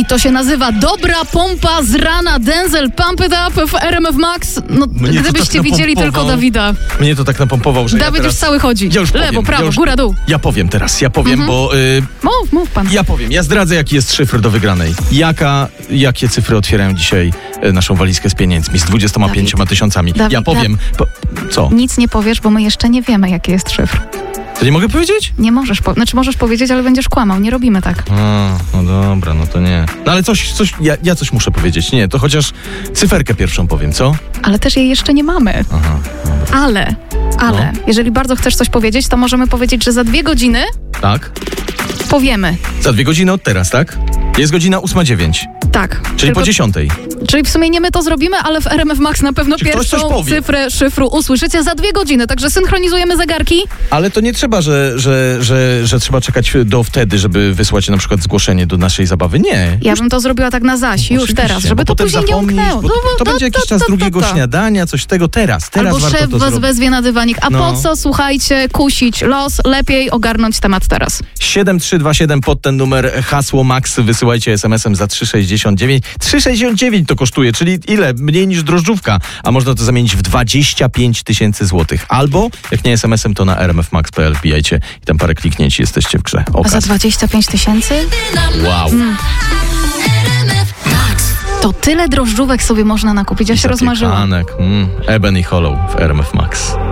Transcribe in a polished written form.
I to się nazywa Dobra Pompa z rana. Denzel, Pump It Up w RMF Max. No, Mnie gdybyście tak widzieli tylko Dawida. Mnie to tak napompował, że Dawid ja teraz... już cały chodzi. Ja już Lewo, powiem, prawo, góra, dół. Ja powiem teraz, bo... Mów pan. Ja powiem, ja zdradzę, jaki jest szyfr do wygranej. Jakie cyfry otwierają dzisiaj naszą walizkę z pieniędzmi, z 25 tysiącami. Ja powiem... Co? Nic nie powiesz, bo my jeszcze nie wiemy, jaki jest szyfr. To nie mogę powiedzieć? Nie możesz, możesz powiedzieć, ale będziesz kłamał. Nie robimy tak. No dobra, no to nie. No ale ja coś muszę powiedzieć. Nie, to chociaż cyferkę pierwszą powiem, co? Ale też jej jeszcze nie mamy. Aha, dobra. Ale, jeżeli bardzo chcesz coś powiedzieć, to możemy powiedzieć, że za 2 godziny Tak? powiemy. Za 2 godziny od teraz, tak? Jest godzina 8:09. Tak. Czyli po 10. Czyli w sumie nie my to zrobimy, ale w RMF Max na pewno Czy ktoś coś pierwszą powie? cyfrę szyfru usłyszycie za 2 godziny. Także synchronizujemy zegarki. Ale to nie trzeba, że trzeba czekać do wtedy, żeby wysłać na przykład zgłoszenie do naszej zabawy. Nie. Ja bym to zrobiła tak na zaś, już Oczywiście, teraz, żeby bo to potem później nie zapomnisz, umknęło. bo to będzie jakiś czas drugiego śniadania, coś tego teraz. Teraz Albo warto szef to was zrobić. wezwie na dywanik. A po co, słuchajcie, kusić los? Lepiej ogarnąć temat teraz. 7327 pod ten numer, hasło Max, wysyłajcie SMS-em za 3,69. 3,69 to kosztuje, czyli ile? Mniej niż drożdżówka, a można to zamienić w 25 000 złotych. Albo, jak nie SMS-em, to na rmfmax.pl wbijajcie i tam parę kliknięć, jesteście w grze. A za 25 000? Wow. To tyle drożdżówek sobie można nakupić. Ja się rozmarzyłam. Zapiechanek. Ebony Hollow w RMF Max.